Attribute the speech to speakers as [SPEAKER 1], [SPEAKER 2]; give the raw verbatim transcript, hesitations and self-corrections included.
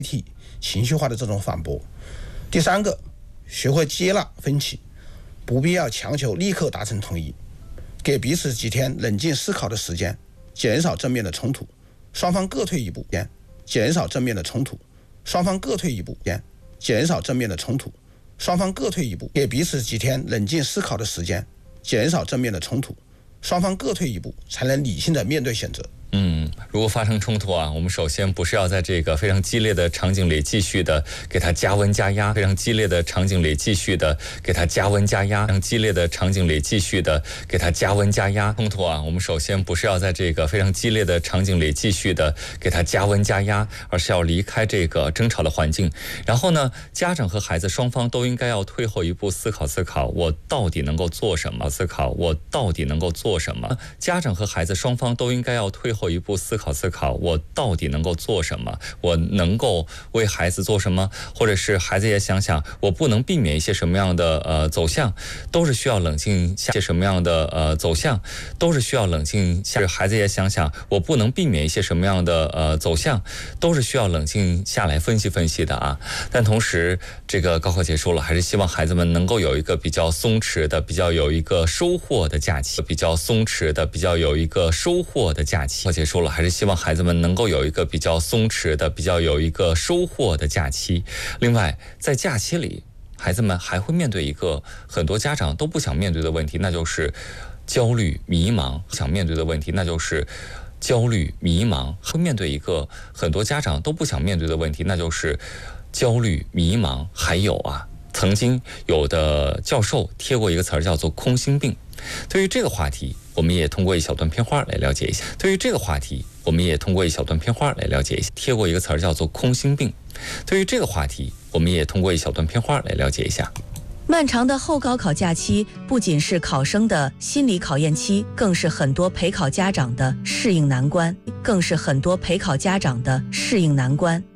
[SPEAKER 1] 体情绪化的这种反驳。第三个，学会接纳分歧，不必要强求立刻达成统一，给彼此几天冷静思考的时间，减少正面的冲突，双方各退一步，减少正面的冲突，双方各退一步，减少正面的冲突，双方各退一步，给彼此几天冷静思考的时间，减少正面的冲突，双方各退一步，才能理性的面对选择。
[SPEAKER 2] 嗯，如果发生冲突啊，我们首先不是要在这个非常激烈的场景里继续的给它加温加压，非常激烈的场景里继续的给它加温加压，非常激烈的场景里继续的给它加温加压。冲突啊，我们首先不是要在这个非常激烈的场景里继续的给它加温加压，而是要离开这个争吵的环境。然后呢，家长和孩子双方都应该要退后一步，思考思考我到底能够做什么，思考我到底能够做什么。家长和孩子双方都应该要退后后一步思考思考我到底能够做什么，我能够为孩子做什么，或者是孩子也想想我不能避免一些什么样的呃走向，都是需要冷静下些什么样的呃走向，都是需要冷静下。孩子也想想我不能避免一些什么样的呃走向，都是需要冷静下来分析分析的啊。但同时，这个高考结束了，还是希望孩子们能够有一个比较松弛的、比较有一个收获的假期，比较松弛的、比较有一个收获的假期。结束了，还是希望孩子们能够有一个比较松弛的、比较有一个收获的假期。另外，在假期里，孩子们还会面对一个很多家长都不想面对的问题，那就是焦虑、迷茫。想面对的问题，那就是焦虑、迷茫。会面对一个很多家长都不想面对的问题，那就是焦虑、迷茫。还有啊，曾经有的教授贴过一个词儿叫做空心病。对于这个话题，我们也通过一小段片花来了解一下。对于这个话题，我们也通过一小段片花来了解一下。贴过一个词儿叫做空心病。对于这个话题，我们也通过一小段片花来了解一下。
[SPEAKER 3] 漫长的后高考假期不仅是考生的心理考验期，更是很多陪考家长的适应难关，更是很多陪考家长的适应难关。